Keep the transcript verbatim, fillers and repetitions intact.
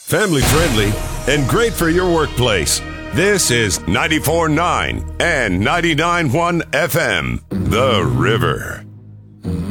family friendly, and great for your workplace. This is ninety-four point nine and ninety-nine point one F M, The River.